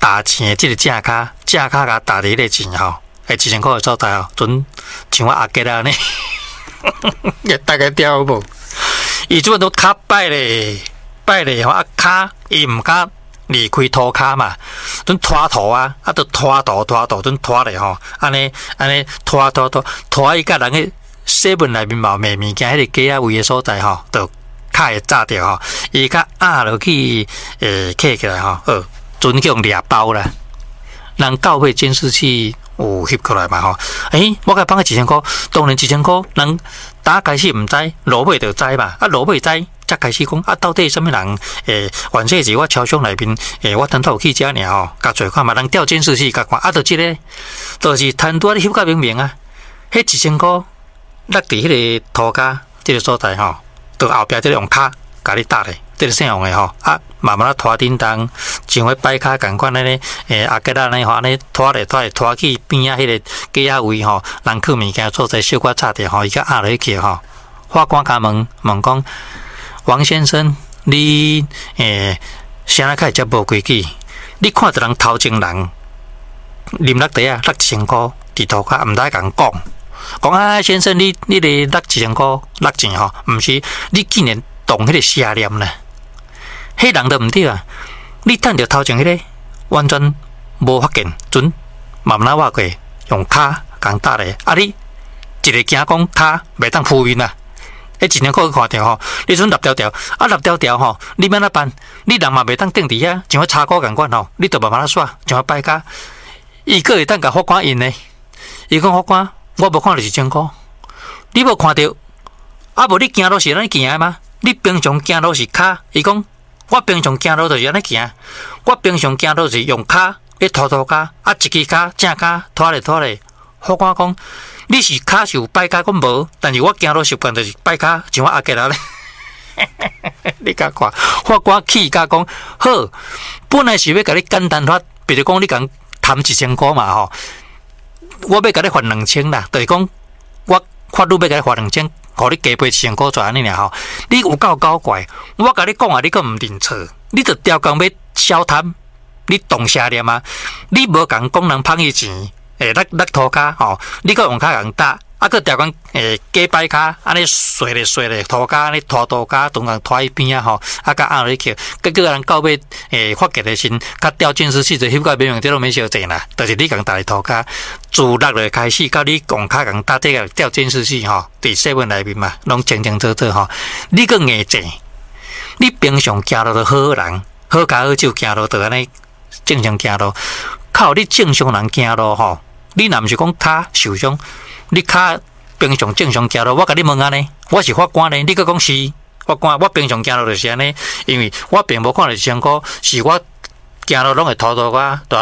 打钱的这个正卡甲打伫迄个钱吼，1000块的所在吼，准像我阿吉安尼，大概调无？伊即阵都卡摆咧吼，啊卡伊毋敢离开涂骹嘛，准拖涂啊，都拖涂准拖咧吼，安尼拖伊甲人个7内面嘛卖物件，迄个鸡仔位的所在吼，就卡会炸掉吼，伊甲压落去起起来吼，准叫掠包啦。人教会监视器有翕过来嘛吼？我甲放个1000块，当然1000块，人打开始毋知，落尾就知嘛，落尾知。才开始讲到底什么人？原说是我超商内面，我当初有去遮尔吼，甲做看嘛，人调监视器甲看，就即个，就是摊拄咧翕甲明明啊，迄1000块落伫迄个涂骹即个所在吼，就后壁即个用骹甲你搭咧，即个啥用诶吼？慢慢拖叮当，像迄摆骹共款安尼，阿吉安尼吼，安尼拖去边啊，迄个鸡仔位吼，人去物件所在小可插掉吼，伊甲压落去吼，法官甲问讲。王先生，你啥会遮无规矩？你看到人头前人啉落地啊，落1000块，伫涂骹毋知共讲先生，你咧落1000块落钱吼，毋是你竟然动迄个邪念啦？迄人都毋对啊！你趁着头前迄个完全无发现，准慢慢挖过，用骹共搭咧，你一个惊讲骹袂当浮面啊！1000块看着吼，你阵立条吼，你要哪办？你人嘛袂当定伫遐，像叉股共款吼，你着慢慢耍，像摆骹。伊个会当甲法官印呢？伊讲法官，我无看到1000块，你无看到？无你行路是安尼行的吗？你平常行路是骹？伊讲我平常行路就是安尼行，我平常行路是用骹咧拖骹，一支骹正骹拖咧。法官讲。你是骹是有摆骹，讲无，但是我行路习惯就是摆骹，像我阿吉啦咧。你甲看，法官气甲讲好，本来是要甲你简单法，比如讲你共谈1000块嘛吼，我要甲你罚2000啦，就是讲我法律要甲你罚2000，互你加赔1000块就安尼尔吼。你有够搞怪，我甲你讲啊，你阁毋认错，你着调工要小贪，你动邪念啊，你无共讲人捧伊钱。落涂骹吼，你搁用骹共搭，搁调讲假摆骹，安尼碎咧涂骹，安尼拖骹，同共拖伊边啊吼，甲压落去，结果人到尾发觉的时，甲调监视器就翕到明明，这拢免小济啦，就是你共搭咧涂骹，自落来开始，到你用骹共搭这个调监视器吼，伫7内面嘛，拢清楚吼，你搁硬济，你平常行路就好人，好脚好手行路就安尼正常行路，靠你正常人行路吼。你若毋是讲骹受伤，你骹平常正常行路，我甲你问安尼，我是法官呢，你搁讲是法官，我平常行路就是安尼，因为我并无看到1000块，是我行路拢会拖拖骹，拖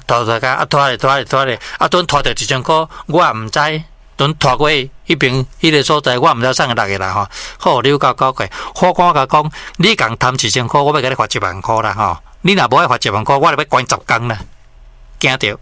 咧，等拖着1000块，我也毋知，等拖过迄边迄个所在，我毋知啥个落个啦吼。好，你有够搞怪，法官甲讲，你共贪1000块，我要甲你罚10000块啦吼。你若无爱罚10000块，我就要关10天啦，惊着。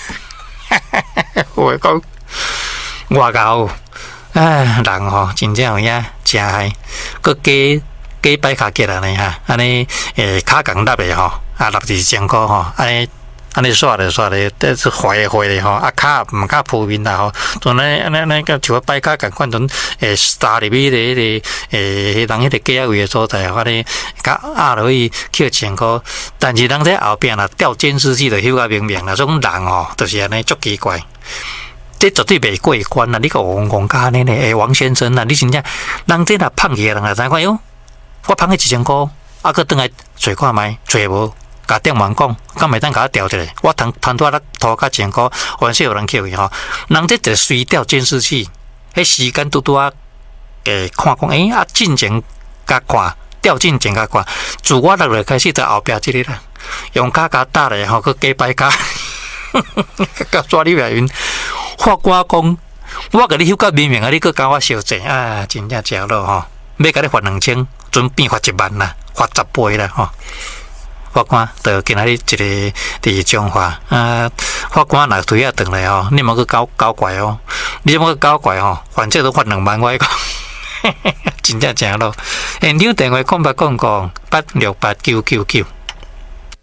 我讲，外口，人吼真正有影真害，佮假摆骹结安尼哈，安尼骹共落的吼，落1000块吼，安尼刷咧，这是坏咧吼，骹毋敢铺面啦吼，像安尼个像摆骹共款种杀入去迄个人迄个假仔位的所在，安尼甲压落去扣1000块，但是人在后壁啦调监视器就翕甲明明啦，种人吼就是安尼足奇怪。这绝对袂过关啦！你个戆甲安尼咧，王先生啊，你真正人这若捧起来，人也知看哟，我捧去1000块，搁转来找看觅，找无。甲电话讲，敢袂当甲我调一下？我摊拄仔涂骹1000块，原说有人扣去吼。人这就随调监视器，迄时间拄啊，看讲，进前甲看，调进前甲看，自我落来开始在后壁即个啦，用骹甲搭咧吼，佮假摆骹，甲抓你来晕。法官讲，我甲你翕甲明明啊，你佮甲我小济啊，真正食咯吼，要甲你罚2000，准变罚1万啦，罚10倍啦吼。法官就今仔日一个伫中华法官若推转来吼，你莫去搞怪哦，你莫去搞怪吼，反正都罚2万，我讲，真正正咯。现场电话0800868999。